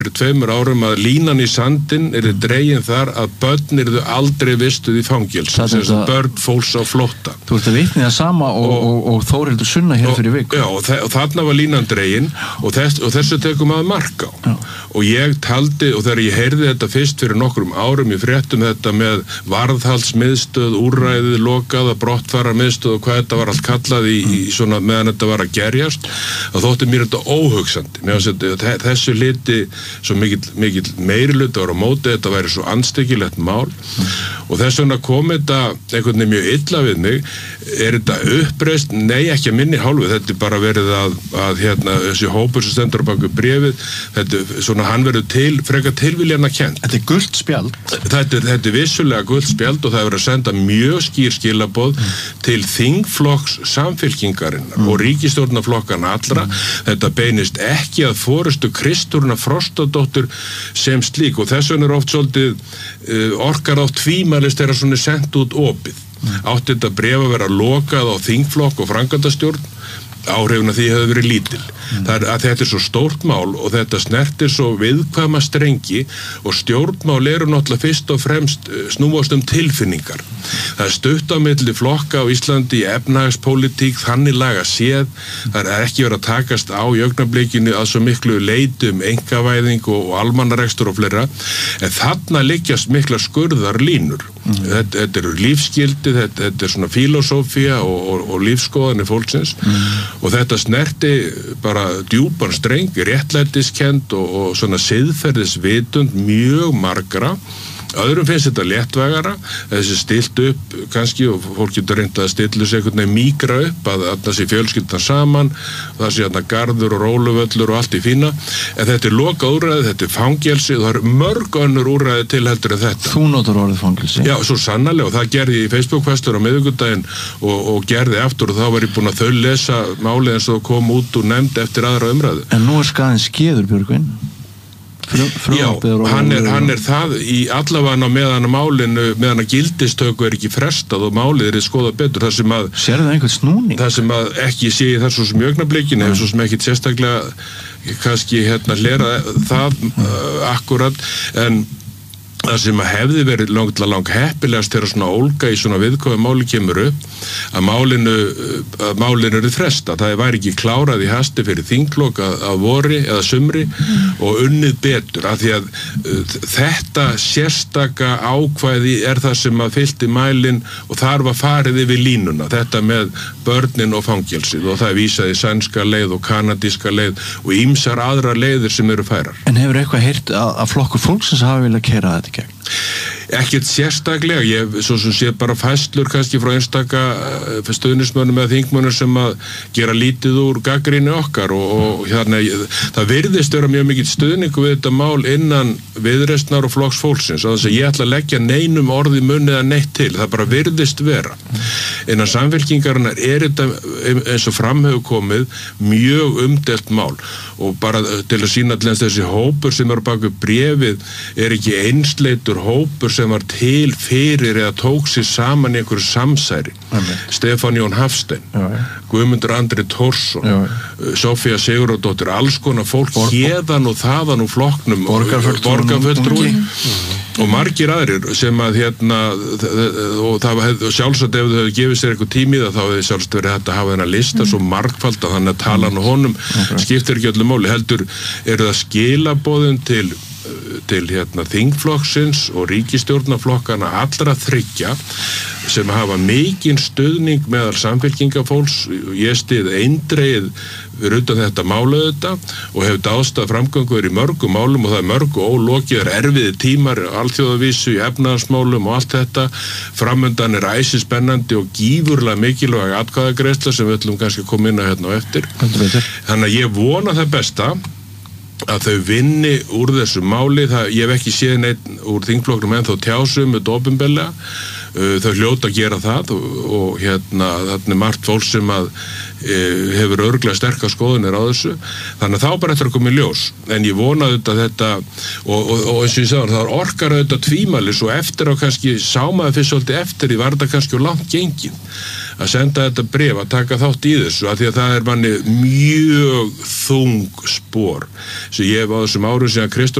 fyrir 2 árum að línan í sandinn dregin þar að börn yrðu aldrei vistuð í fangelsi, börn fólks á flótta. Þú ert að vitni það sama og Þórhildur Sunna hér fyrir viku. Já, og þarna var línan dregin og þessu tekum að marka á. Já. Og ég taldi, og þegar ég heyrði þetta fyrst fyrir nokkrum árum, ég fréttum þetta með varðhaldsmiðstöð, úrræðið, lokaða, brottfara miðstöð og hvað þetta var allt kallað í svona meðan þetta var að gerjast, að þótti mér þetta óhugsandi. Mér finnst þessu liti svo mikill meirihluti var á móti, þetta væri svo andstyggilegt mál og þess vegna kom þetta einhvern veginn mjög illa við mig. Þetta uppreist? Nei, ekki að minni hálfu, þetta bara verið að þessi hópur sem stendur á baku bréfið, þetta hann verður frekar tilviljana kennt. Þetta gult spjald. Þetta vissulega gult spjald og það verður að senda mjög skýr skilaboð til þingflokks Samfylkingarinnar og ríkisstjórnarflokkana allra. Þetta beinist ekki að forystu Kristrúnar Frostadóttur sem slík og þess vegna oft svolítið orkar á tvímælis þegar svona sent út opið. Átti þetta bréf að vera lokað á þingflokk og framkvæmdastjórn, áhrifin af því hefði verið lítil. Þetta svo stórt mál og þetta snertir svo viðkvæma strengi og stjórnmál eru náttúrulega fyrst og fremst snúast tilfinningar. Það stutt á milli flokka á Íslandi í efnahagspólitík, þannig laga séð, það ekki verið að takast á í augnablikinu að svo miklu leiti einkavæðing og almannarekstur og fleira, en þarna liggjast mikla skurðarlínur. Þetta eru lífsgildi, þetta svona filosófía og lífskoðanir fólksins og þetta snerti bara djúpan streng, réttlætiskennd og svona siðferðisvitund mjög margra. Öðrum finnst þetta léttvægara, þessi stilt upp kannski og fólk getur reynt að stilla sig einhvern veginn mýkra upp að það sé fjölskyldan saman, það sé garður og róluvöllur og allt í fína, en þetta lokað úrræði, þetta fangelsi og það eru mörg önnur úrræði til heldur en þetta. Þú notar orðið fangelsi? Já, svo sannarlega og það gerði ég í Facebook-festur á miðvikudaginn og gerði aftur og þá var ég búinn að lesa málið eins og kom út og nefnd eftir aðra umræðu. En nú skaðinn skeður, Björgvin? Já, hann það í allavega meðan að gildistöku ekki frestað og málið skoðað betur Sérðu það einhvern snúning? Það sem að ekki sé í þessu sem augnablikinu hefur svo sem ekki sérstaklega kannski lera það akkurat en það sem að hefði verið lang heppilegast þegar svona ólga í svona viðkvæmu máli kemur upp að málinu eru fresta. Það væri ekki klárað í hasti fyrir þinglok að vori eða sumri og unnið betur af því að þetta sérstaka ákvæði það sem að fyllti mælinn og þar var farið yfir línuna. Þetta með börnin og fangelsið og það vísaði sænska leið og kanadíska leið og ýmsar aðrar leiðir sem eru færar. En hefur eitthvað heyrt að flokkur fólksins hafi viljað keyra þetta gegn? Ekkert sérstaklega, ég svo sem sé bara fæslur kannski frá einstaka stuðningsmönnum eða þingmönnum sem að gera lítið úr gagnrýni okkar og það virðist vera mjög mikill stuðningur við þetta mál innan Viðreisnar og Flokks fólksins og þess að ég ætla að leggja neinum orði munni eða neitt til, það bara virðist vera. Innan Samfylkingarinnar þetta eins og fram hefur komið mjög umdelt mál og bara til að sýna til þessi hópur sem er bak við bréfið ekki einsleitur hópur sem var til fyrir eða tók sér saman í einhverju samsæri. Stefán Jón Hafstein, Guðmundur Andri Tórsson, Sofía Sigurðardóttir, alls konar fólk héðan og þaðan úr flokknum, borgarfulltrúi og margir aðrir sem að og það hefði sjálfsagt ef þau hefði gefið sér eitthvað tími það þá hefði sjálfsagt verið hægt að hafa þennan lista svo margfald að þannig að talan og honum skiptir ekki öllu máli, heldur eru það skilaboðin til þingflokksins og ríkisstjórnarflokkana allra þriggja sem hafa mikinn stuðning meðal samfylkingafólks. Ég styð eindregið fyrir utan þetta málu þetta og hefur dáðstað framgöngur í mörgum málum og það mörgu ólokið erfiði tímar alþjóðavísu í efnahagsmálum og allt þetta. Framundan æsispennandi og gífurlega mikilvæg atkvæðagreiðsla sem við ætlum kannski að koma inn á á eftir. Þannig að ég vona það besta að þau vinni úr þessu máli. Ég hef ekki séð neitt úr þingflokknum ennþá tjásum með opinberlega þau hljóta að gera það og þarna margt fólk sem að hefur örugglega sterkar skoðanir á þessu, þannig að þá bara eftir að koma í ljós, en ég vona auðvitað þetta og eins og ég sagði, það orkar auðvitað tvímælis og eftir á kannski sámaði fyrst svolítið eftir því var þetta kannski langt gengið að senda þetta bréf, að taka þátt í þessu af því að það manni mjög þung spor sem ég hef á þessum árum síðan Kristján